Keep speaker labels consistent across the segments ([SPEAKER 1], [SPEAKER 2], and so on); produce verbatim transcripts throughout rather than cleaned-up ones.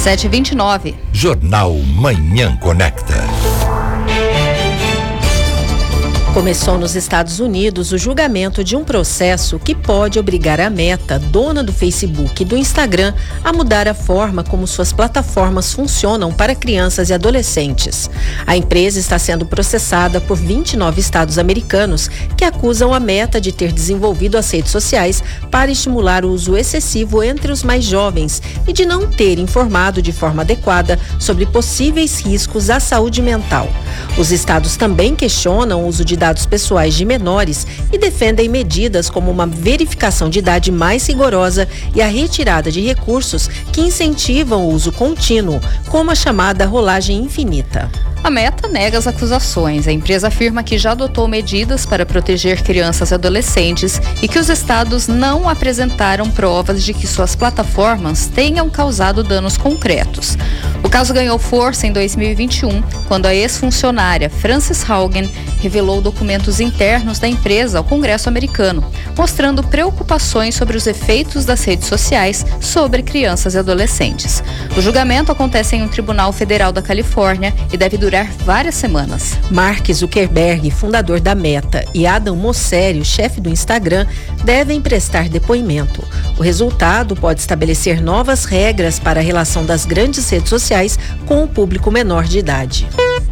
[SPEAKER 1] sete e vinte e nove.
[SPEAKER 2] Jornal Manhã Conecta.
[SPEAKER 3] Começou nos Estados Unidos o julgamento de um processo que pode obrigar a Meta, dona do Facebook e do Instagram, a mudar a forma como suas plataformas funcionam para crianças e adolescentes. A empresa está sendo processada por vinte e nove estados americanos que acusam a Meta de ter desenvolvido as redes sociais para estimular o uso excessivo entre os mais jovens e de não ter informado de forma adequada sobre possíveis riscos à saúde mental. Os estados também questionam o uso de dados pessoais de menores e defendem medidas como uma verificação de idade mais rigorosa e a retirada de recursos que incentivam o uso contínuo, como a chamada rolagem infinita.
[SPEAKER 1] A Meta nega as acusações. A empresa afirma que já adotou medidas para proteger crianças e adolescentes e que os estados não apresentaram provas de que suas plataformas tenham causado danos concretos. O caso ganhou força em dois mil e vinte e um, quando a ex-funcionária Frances Haugen revelou documentos internos da empresa ao Congresso americano, mostrando preocupações sobre os efeitos das redes sociais sobre crianças e adolescentes. O julgamento acontece em um tribunal federal da Califórnia e deve durar várias semanas.
[SPEAKER 3] Mark Zuckerberg, fundador da Meta, e Adam Mosseri, chefe do Instagram, devem prestar depoimento. O resultado pode estabelecer novas regras para a relação das grandes redes sociais com o público menor de idade.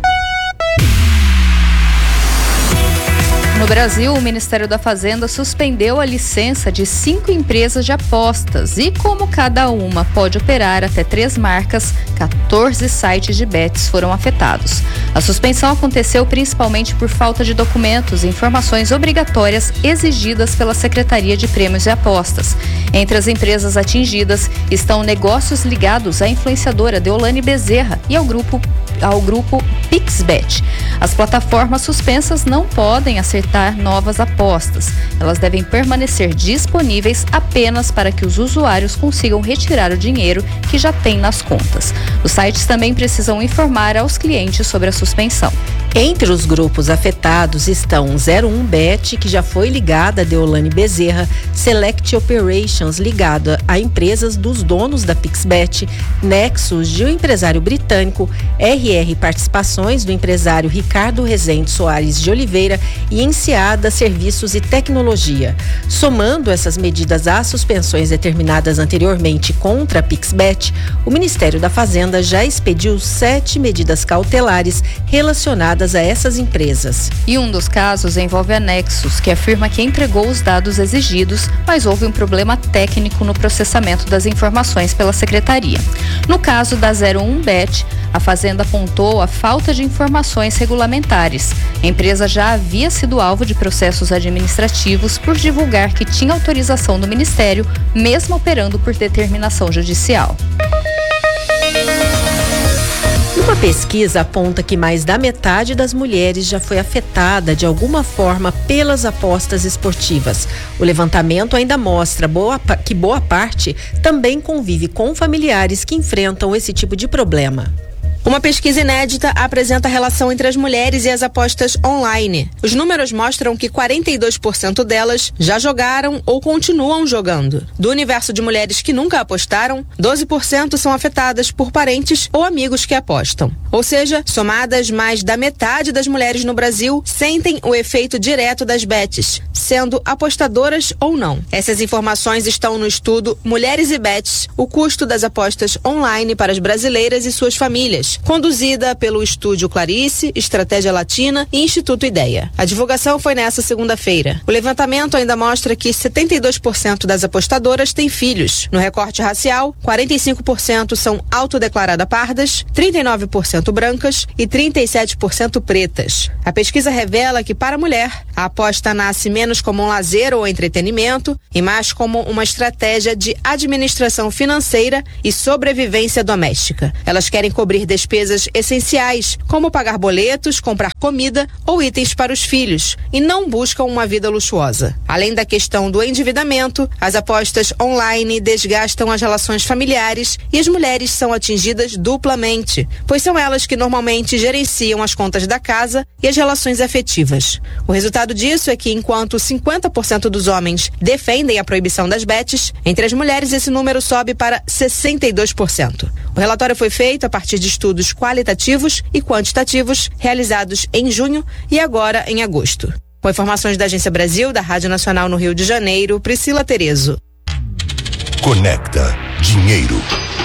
[SPEAKER 1] No Brasil, o Ministério da Fazenda suspendeu a licença de cinco empresas de apostas e, como cada uma pode operar até três marcas, quatorze sites de bets foram afetados. A suspensão aconteceu principalmente por falta de documentos e informações obrigatórias exigidas pela Secretaria de Prêmios e Apostas. Entre as empresas atingidas estão negócios ligados à influenciadora Deolane Bezerra e ao grupo ao grupo Pixbet. As plataformas suspensas não podem acertar novas apostas. Elas devem permanecer disponíveis apenas para que os usuários consigam retirar o dinheiro que já têm nas contas. Os sites também precisam informar aos clientes sobre a suspensão.
[SPEAKER 3] Entre os grupos afetados estão zero um Bet, que já foi ligada a Deolane Bezerra, Select Operations, ligada a empresas dos donos da Pixbet, Nexus, de um empresário britânico, R R Participações, do empresário Ricardo Rezende Soares de Oliveira, e Enseada Serviços e Tecnologia. Somando essas medidas às suspensões determinadas anteriormente contra a Pixbet, o Ministério da Fazenda já expediu sete medidas cautelares relacionadas a essas empresas.
[SPEAKER 1] E um dos casos envolve a Nexus, que afirma que entregou os dados exigidos, mas houve um problema técnico no processamento das informações pela Secretaria. No caso da zero um Bet, a Fazenda apontou a falta de informações regulamentares. A empresa já havia sido alvo de processos administrativos por divulgar que tinha autorização do Ministério, mesmo operando por determinação judicial.
[SPEAKER 3] Uma pesquisa aponta que mais da metade das mulheres já foi afetada de alguma forma pelas apostas esportivas. O levantamento ainda mostra boa, que boa parte também convive com familiares que enfrentam esse tipo de problema.
[SPEAKER 4] Uma pesquisa inédita apresenta a relação entre as mulheres e as apostas online. Os números mostram que quarenta e dois por cento delas já jogaram ou continuam jogando. Do universo de mulheres que nunca apostaram, doze por cento são afetadas por parentes ou amigos que apostam. Ou seja, somadas, mais da metade das mulheres no Brasil sentem o efeito direto das bets, sendo apostadoras ou não. Essas informações estão no estudo Mulheres e Bets, o custo das apostas online para as brasileiras e suas famílias, conduzida pelo Estúdio Clarice, Estratégia Latina e Instituto Ideia. A divulgação foi nesta segunda-feira. O levantamento ainda mostra que setenta e dois por cento das apostadoras têm filhos. No recorte racial, quarenta e cinco por cento são autodeclaradas pardas, trinta e nove por cento brancas e trinta e sete por cento pretas. A pesquisa revela que, para a mulher, a aposta nasce menos como um lazer ou entretenimento e mais como uma estratégia de administração financeira e sobrevivência doméstica. Elas querem cobrir despesas despesas essenciais, como pagar boletos, comprar comida ou itens para os filhos, e não buscam uma vida luxuosa. Além da questão do endividamento, as apostas online desgastam as relações familiares e as mulheres são atingidas duplamente, pois são elas que normalmente gerenciam as contas da casa e as relações afetivas. O resultado disso é que, enquanto cinquenta por cento dos homens defendem a proibição das bets, entre as mulheres esse número sobe para sessenta e dois por cento. O relatório foi feito a partir de estudos qualitativos e quantitativos realizados em junho e agora em agosto. Com informações da Agência Brasil, da Rádio Nacional no Rio de Janeiro, Priscila Terezo.
[SPEAKER 2] Conecta Dinheiro.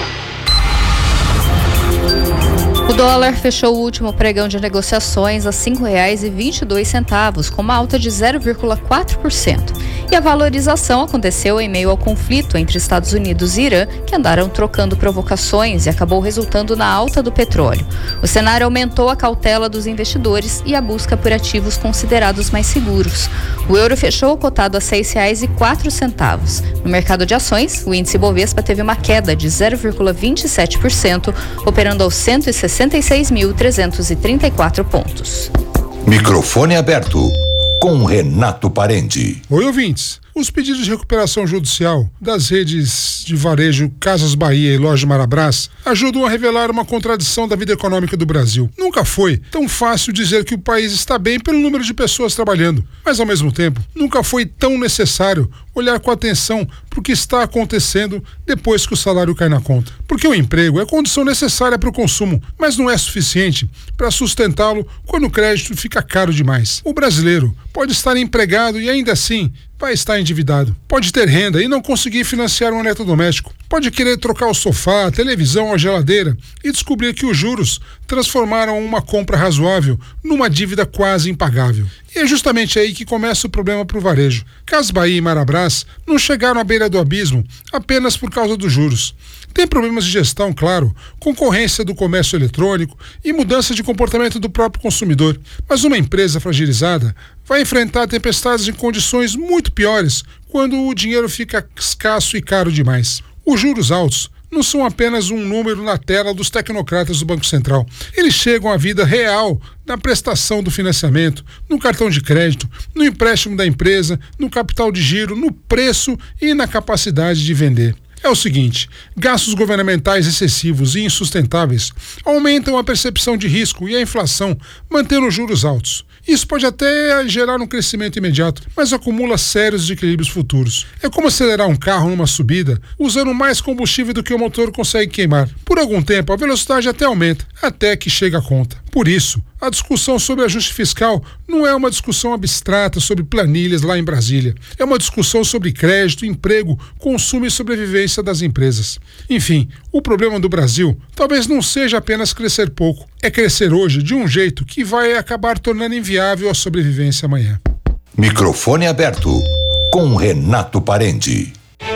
[SPEAKER 1] O dólar fechou o último pregão de negociações a cinco reais e vinte e dois centavos, com uma alta de zero vírgula quatro por cento. E a valorização aconteceu em meio ao conflito entre Estados Unidos e Irã, que andaram trocando provocações e acabou resultando na alta do petróleo. O cenário aumentou a cautela dos investidores e a busca por ativos considerados mais seguros. O euro fechou cotado a seis reais e quatro centavos. No mercado de ações, o índice Bovespa teve uma queda de zero vírgula vinte e sete por cento, operando aos cento e sessenta e seis mil trezentos e trinta e quatro pontos.
[SPEAKER 2] Microfone aberto com Renato Parente.
[SPEAKER 5] Oi, ouvintes. Os pedidos de recuperação judicial das redes de varejo Casas Bahia e Loja Marabras ajudam a revelar uma contradição da vida econômica do Brasil. Nunca foi tão fácil dizer que o país está bem pelo número de pessoas trabalhando, mas ao mesmo tempo, nunca foi tão necessário olhar com atenção para o que está acontecendo depois que o salário cai na conta. Porque o emprego é condição necessária para o consumo, mas não é suficiente para sustentá-lo quando o crédito fica caro demais. O brasileiro pode estar empregado e ainda assim vai estar endividado. Pode ter renda e não conseguir financiar um eletrodoméstico. Pode querer trocar o sofá, a televisão ou a geladeira e descobrir que os juros transformaram uma compra razoável numa dívida quase impagável. E é justamente aí que começa o problema para o varejo. Casas Bahia e Marabras não chegaram à beira do abismo apenas por causa dos juros. Tem problemas de gestão, claro, concorrência do comércio eletrônico e mudança de comportamento do próprio consumidor. Mas uma empresa fragilizada vai enfrentar tempestades em condições muito piores quando o dinheiro fica escasso e caro demais. Os juros altos não são apenas um número na tela dos tecnocratas do Banco Central. Eles chegam à vida real na prestação do financiamento, no cartão de crédito, no empréstimo da empresa, no capital de giro, no preço e na capacidade de vender. É o seguinte, gastos governamentais excessivos e insustentáveis aumentam a percepção de risco e a inflação, mantendo os juros altos. Isso pode até gerar um crescimento imediato, mas acumula sérios desequilíbrios futuros. É como acelerar um carro numa subida, usando mais combustível do que o motor consegue queimar. Por algum tempo, a velocidade até aumenta, até que chega a conta. Por isso, a discussão sobre ajuste fiscal não é uma discussão abstrata sobre planilhas lá em Brasília. É uma discussão sobre crédito, emprego, consumo e sobrevivência das empresas. Enfim, o problema do Brasil talvez não seja apenas crescer pouco. É crescer hoje de um jeito que vai acabar tornando inviável a sobrevivência amanhã.
[SPEAKER 2] Microfone aberto com Renato Parente.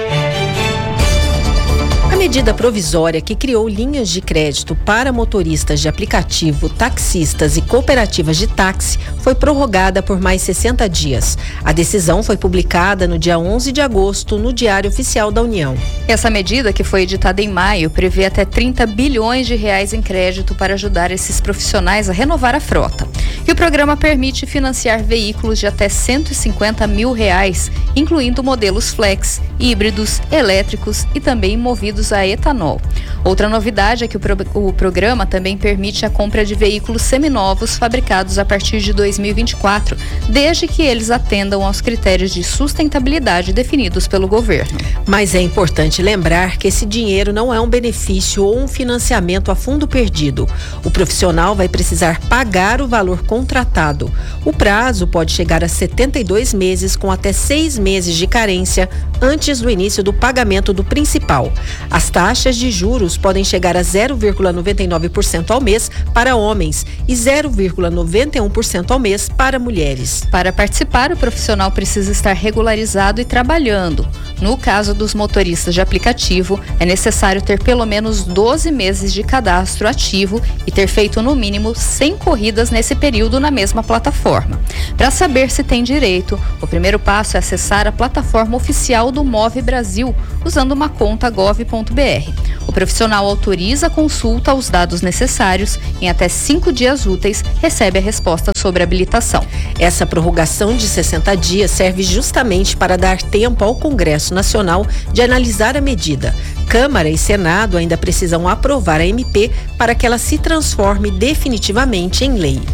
[SPEAKER 3] A medida provisória que criou linhas de crédito para motoristas de aplicativo, taxistas e cooperativas de táxi foi prorrogada por mais sessenta dias. A decisão foi publicada no dia onze de agosto no Diário Oficial da União.
[SPEAKER 1] Essa medida, que foi editada em maio, prevê até trinta bilhões de reais em crédito para ajudar esses profissionais a renovar a frota. E o programa permite financiar veículos de até cento e cinquenta mil reais, incluindo modelos flex, híbridos, elétricos e também movidos a etanol. Outra novidade é que o, pro, o programa também permite a compra de veículos seminovos fabricados a partir de dois mil e vinte e quatro, desde que eles atendam aos critérios de sustentabilidade definidos pelo governo.
[SPEAKER 3] Mas é importante lembrar que esse dinheiro não é um benefício ou um financiamento a fundo perdido. O profissional vai precisar pagar o valor contratado. O prazo pode chegar a setenta e dois meses, com até seis meses de carência antes do início do pagamento do principal. As taxas de juros podem chegar a zero vírgula noventa e nove por cento ao mês para homens e zero vírgula noventa e um por cento ao mês para mulheres.
[SPEAKER 1] Para participar, o profissional precisa estar regularizado e trabalhando. No caso dos motoristas de aplicativo, é necessário ter pelo menos doze meses de cadastro ativo e ter feito no mínimo cem corridas nesse período na mesma plataforma. Para saber se tem direito, o primeiro passo é acessar a plataforma oficial do Move Brasil, usando uma conta gov ponto br. O profissional autoriza a consulta aos dados necessários. Em até cinco dias úteis, recebe a resposta sobre a habilitação.
[SPEAKER 3] Essa prorrogação de sessenta dias serve justamente para dar tempo ao Congresso Nacional de analisar a medida. Câmara e Senado ainda precisam aprovar a M P para que ela se transforme definitivamente em lei.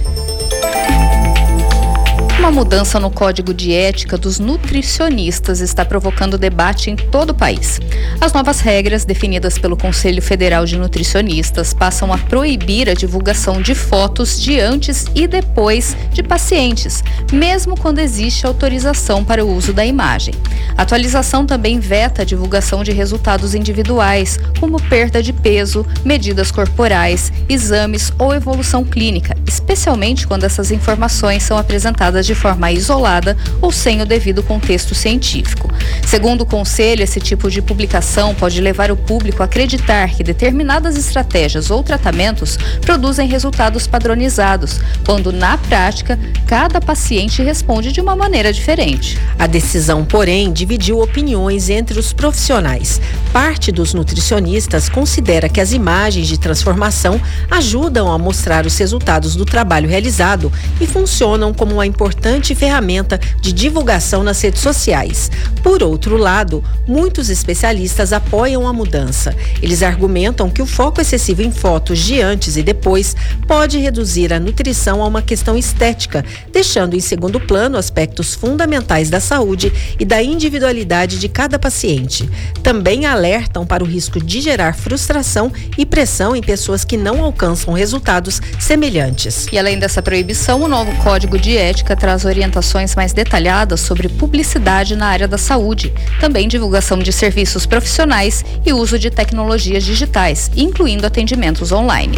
[SPEAKER 1] Uma mudança no Código de Ética dos nutricionistas está provocando debate em todo o país. As novas regras definidas pelo Conselho Federal de Nutricionistas passam a proibir a divulgação de fotos de antes e depois de pacientes, mesmo quando existe autorização para o uso da imagem. A atualização também veta a divulgação de resultados individuais, como perda de peso, medidas corporais, exames ou evolução clínica, especialmente quando essas informações são apresentadas de forma isolada ou sem o devido contexto científico. Segundo o Conselho, esse tipo de publicação pode levar o público a acreditar que determinadas estratégias ou tratamentos produzem resultados padronizados, quando, na prática, cada paciente responde de uma maneira diferente.
[SPEAKER 3] A decisão, porém, dividiu opiniões entre os profissionais. Parte dos nutricionistas considera que as imagens de transformação ajudam a mostrar os resultados do trabalho realizado e funcionam como uma importante ferramenta de divulgação nas redes sociais. Por outro lado, muitos especialistas apoiam a mudança. Eles argumentam que o foco excessivo em fotos de antes e depois pode reduzir a nutrição a uma questão estética, deixando em segundo plano aspectos fundamentais da saúde e da individualidade de cada paciente. Também alertam para o risco de gerar frustração e pressão em pessoas que não alcançam resultados semelhantes.
[SPEAKER 1] E além dessa proibição, o novo Código de Ética traz orientações mais detalhadas sobre publicidade na área da saúde, também divulgação de serviços profissionais e uso de tecnologias digitais, incluindo atendimentos online.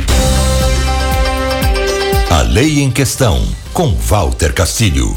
[SPEAKER 2] A Lei em Questão, com Walter Castilho.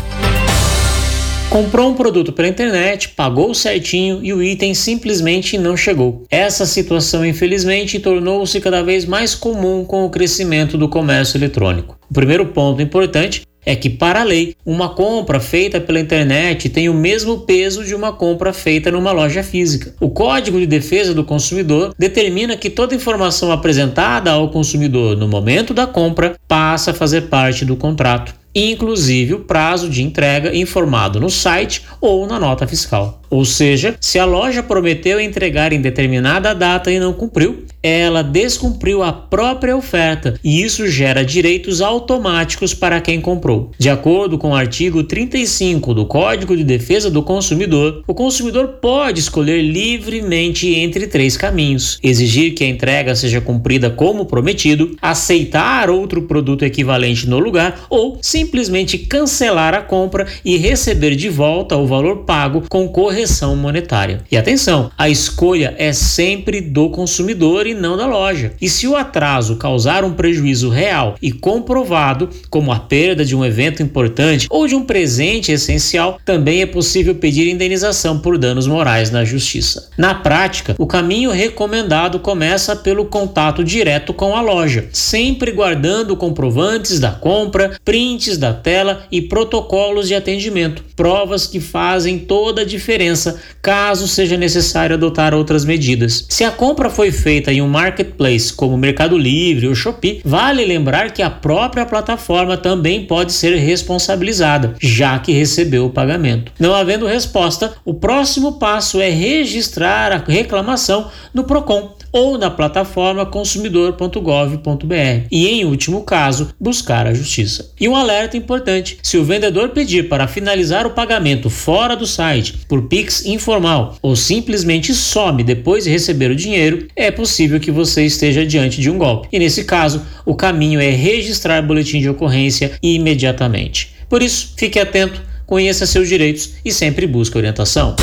[SPEAKER 6] Comprou um produto pela internet, pagou certinho e o item simplesmente não chegou. Essa situação, infelizmente, tornou-se cada vez mais comum com o crescimento do comércio eletrônico. O primeiro ponto importante é que, para a lei, uma compra feita pela internet tem o mesmo peso de uma compra feita numa loja física. O Código de Defesa do Consumidor determina que toda informação apresentada ao consumidor no momento da compra passa a fazer parte do contrato, inclusive o prazo de entrega informado no site ou na nota fiscal. Ou seja, se a loja prometeu entregar em determinada data e não cumpriu, ela descumpriu a própria oferta e isso gera direitos automáticos para quem comprou. De acordo com o artigo trinta e cinco do Código de Defesa do Consumidor, o consumidor pode escolher livremente entre três caminhos: exigir que a entrega seja cumprida como prometido, aceitar outro produto equivalente no lugar ou simplesmente cancelar a compra e receber de volta o valor pago com correção monetária. E atenção, a escolha é sempre do consumidor e não da loja. E se o atraso causar um prejuízo real e comprovado, como a perda de um evento importante ou de um presente essencial, também é possível pedir indenização por danos morais na justiça. Na prática, o caminho recomendado começa pelo contato direto com a loja, sempre guardando comprovantes da compra, prints da tela e protocolos de atendimento, provas que fazem toda a diferença caso seja necessário adotar outras medidas. Se a compra foi feita em um marketplace como Mercado Livre ou Shopee, vale lembrar que a própria plataforma também pode ser responsabilizada, já que recebeu o pagamento. Não havendo resposta, o próximo passo é registrar a reclamação no Procon ou na plataforma consumidor ponto gov ponto br e, em último caso, buscar a justiça. E um alerta importante: se o vendedor pedir para finalizar o pagamento fora do site, por Pix informal ou simplesmente some depois de receber o dinheiro, é possível que você esteja diante de um golpe. E nesse caso, o caminho é registrar boletim de ocorrência imediatamente. Por isso, fique atento, conheça seus direitos e sempre busque orientação.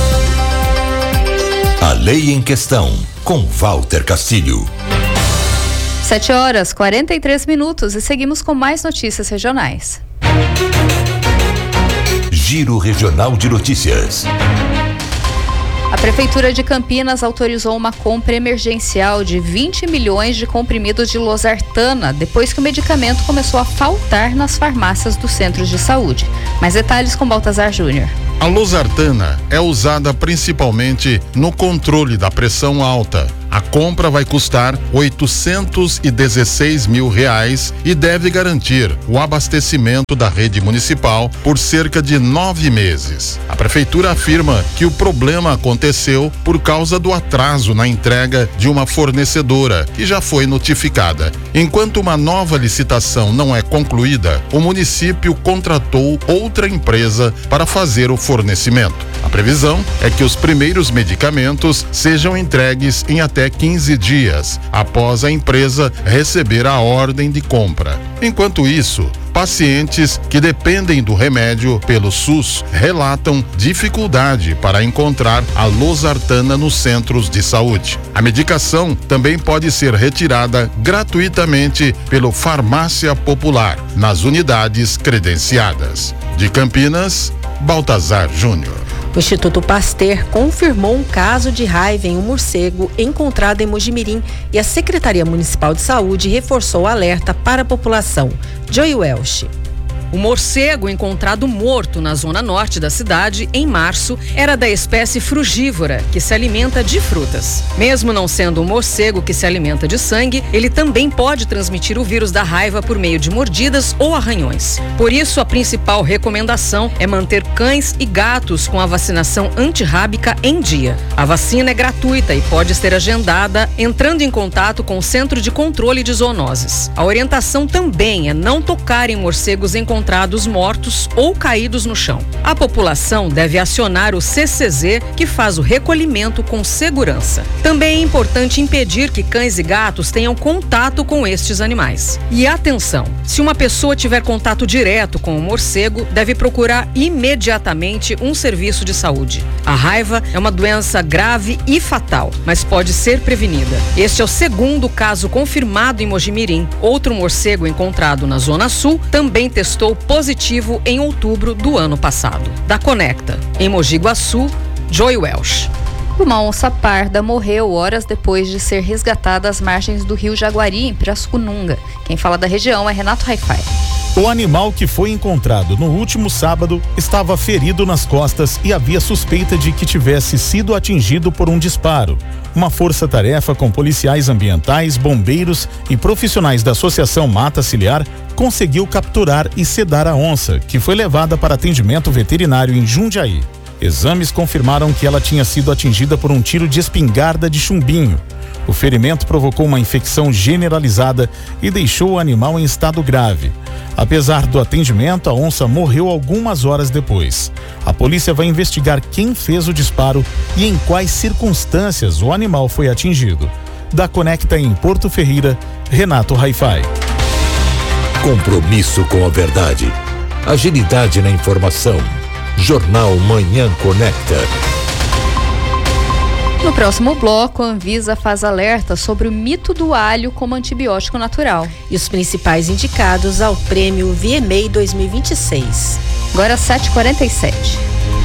[SPEAKER 2] A Lei em Questão, com Walter Castilho.
[SPEAKER 1] sete horas e quarenta e três minutos e seguimos com mais notícias regionais.
[SPEAKER 2] Giro Regional de Notícias.
[SPEAKER 1] A Prefeitura de Campinas autorizou uma compra emergencial de vinte milhões de comprimidos de losartana depois que o medicamento começou a faltar nas farmácias dos centros de saúde. Mais detalhes com Baltazar Júnior.
[SPEAKER 7] A losartana é usada principalmente no controle da pressão alta, A compra vai custar oitocentos e dezesseis mil reais e deve garantir o abastecimento da rede municipal por cerca de nove meses. A prefeitura afirma que o problema aconteceu por causa do atraso na entrega de uma fornecedora que já foi notificada. Enquanto uma nova licitação não é concluída, o município contratou outra empresa para fazer o fornecimento. A previsão é que os primeiros medicamentos sejam entregues em até quinze dias, após a empresa receber a ordem de compra. Enquanto isso, pacientes que dependem do remédio pelo SUS relatam dificuldade para encontrar a losartana nos centros de saúde. A medicação também pode ser retirada gratuitamente pelo Farmácia Popular, nas unidades credenciadas. De Campinas, Baltazar Júnior.
[SPEAKER 3] O Instituto Pasteur confirmou um caso de raiva em um morcego encontrado em Mojimirim e a Secretaria Municipal de Saúde reforçou o alerta para a população. Joey Welsh.
[SPEAKER 8] O morcego encontrado morto na zona norte da cidade em março era da espécie frugívora, que se alimenta de frutas. Mesmo não sendo um morcego que se alimenta de sangue, ele também pode transmitir o vírus da raiva por meio de mordidas ou arranhões. Por isso, a principal recomendação é manter cães e gatos com a vacinação antirrábica em dia. A vacina é gratuita e pode ser agendada entrando em contato com o Centro de Controle de Zoonoses. A orientação também é não tocar em morcegos encontrados encontrados mortos ou caídos no chão. A população deve acionar o C C Z, que faz o recolhimento com segurança. Também é importante impedir que cães e gatos tenham contato com estes animais. E atenção, se uma pessoa tiver contato direto com o morcego, deve procurar imediatamente um serviço de saúde. A raiva é uma doença grave e fatal, mas pode ser prevenida. Este é o segundo caso confirmado em Mojimirim. Outro morcego encontrado na Zona Sul também testou positivo em outubro do ano passado. Da Conecta, em Mogi Guaçu, Joey Welsh.
[SPEAKER 1] Uma onça parda morreu horas depois de ser resgatada às margens do rio Jaguari, em Pirassununga. Quem fala da região é Renato Haifai.
[SPEAKER 9] O animal que foi encontrado no último sábado estava ferido nas costas e havia suspeita de que tivesse sido atingido por um disparo. Uma força-tarefa com policiais ambientais, bombeiros e profissionais da Associação Mata Ciliar conseguiu capturar e sedar a onça, que foi levada para atendimento veterinário em Jundiaí. Exames confirmaram que ela tinha sido atingida por um tiro de espingarda de chumbinho. O ferimento provocou uma infecção generalizada e deixou o animal em estado grave. Apesar do atendimento, a onça morreu algumas horas depois. A polícia vai investigar quem fez o disparo e em quais circunstâncias o animal foi atingido. Da Conecta em Porto Ferreira, Renato Haifai.
[SPEAKER 2] Compromisso com a verdade. Agilidade na informação. Jornal Manhã Conecta.
[SPEAKER 1] No próximo bloco, a Anvisa faz alerta sobre o mito do alho como antibiótico natural.
[SPEAKER 3] E os principais indicados ao prêmio V M A dois mil e vinte e seis.
[SPEAKER 1] Agora sete e quarenta e sete.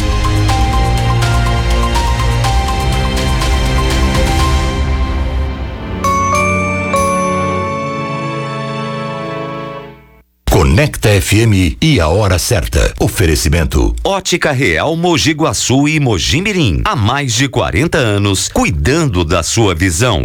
[SPEAKER 2] Conecta F M e a hora certa. Oferecimento.
[SPEAKER 10] Ótica Real Mogi Guaçu e Mojimirim. Há mais de quarenta anos, cuidando da sua visão.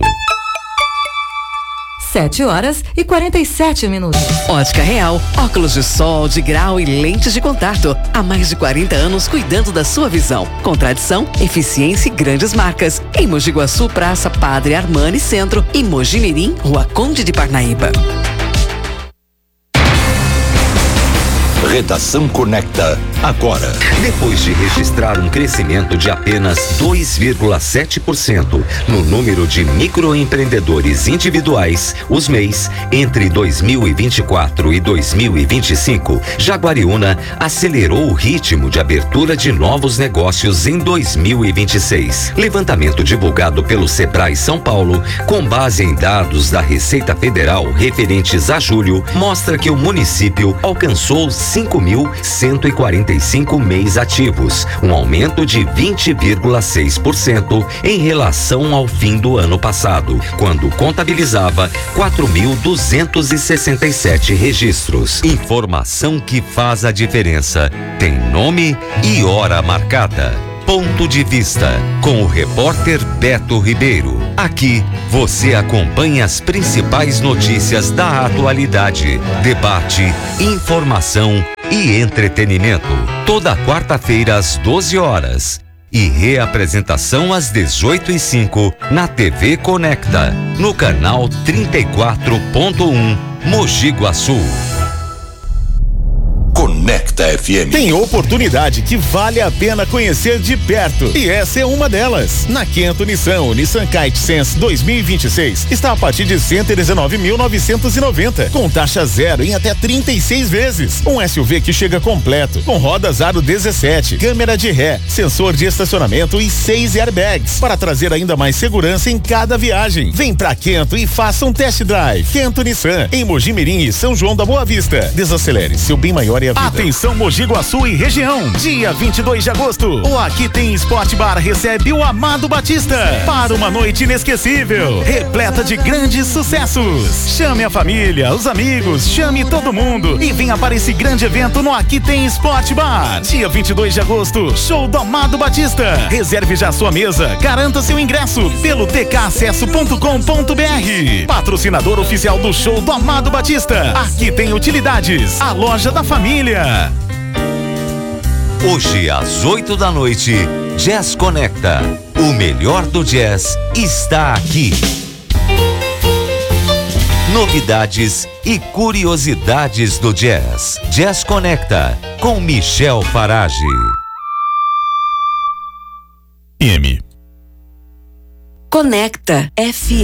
[SPEAKER 11] sete horas e quarenta e sete minutos.
[SPEAKER 12] Ótica Real, óculos de sol, de grau e lentes de contato. Há mais de quarenta anos cuidando da sua visão. Com tradição, eficiência e grandes marcas. Em Mogi Guaçu, Praça Padre Armani Centro e Mojimirim, Rua Conde de Parnaíba.
[SPEAKER 2] Redação Conecta, agora.
[SPEAKER 10] Depois de registrar um crescimento de apenas dois vírgula sete por cento no número de microempreendedores individuais, os M E Is, entre dois mil e vinte e quatro e dois mil e vinte e cinco, Jaguariúna acelerou o ritmo de abertura de novos negócios em dois mil e vinte e seis. Levantamento divulgado pelo Sebrae São Paulo, com base em dados da Receita Federal referentes a julho, mostra que o município alcançou cinco mil cento e quarenta e cinco M E Is ativos, um aumento de vinte vírgula seis por cento em relação ao fim do ano passado, quando contabilizava quatro mil duzentos e sessenta e sete registros. Informação que faz a diferença. Tem nome e hora marcada. Ponto de Vista, com o repórter Beto Ribeiro. Aqui você acompanha as principais notícias da atualidade, debate, informação e entretenimento. Toda quarta-feira às doze horas. E reapresentação às dezoito e cinco na T V Conecta, no canal trinta e quatro ponto um, Mogi Guaçu.
[SPEAKER 13] Conecta F M.
[SPEAKER 9] Tem oportunidade que vale a pena conhecer de perto. E essa é uma delas. Na Quento Nissan, o Nissan Kite Sense dois mil e vinte e seis está a partir de cento e dezenove mil novecentos e noventa, com taxa zero em até trinta e seis vezes. Um S U V que chega completo, com rodas aro dezessete, câmera de ré, sensor de estacionamento e seis airbags, para trazer ainda mais segurança em cada viagem. Vem pra Quento e faça um test drive. Quento Nissan, em Mogi Mirim e São João da Boa Vista. Desacelere, seu bem maior é a vida. Atenção Mogi Guaçu e região. Dia vinte e dois de agosto, o Aqui Tem Sport Bar recebe o Amado Batista para uma noite inesquecível, repleta de grandes sucessos. Chame a família, os amigos, chame todo mundo e venha para esse grande evento no Aqui Tem Sport Bar. Dia vinte e dois de agosto, show do Amado Batista. Reserve já sua mesa, garanta seu ingresso pelo t k acesso ponto com ponto b r. Patrocinador oficial do show do Amado Batista. Aqui Tem Utilidades, a loja da família.
[SPEAKER 10] Hoje às oito da noite, Jazz Conecta. O melhor do jazz está aqui. Novidades e curiosidades do jazz. Jazz Conecta com Michel Farage.
[SPEAKER 12] Conecta F M.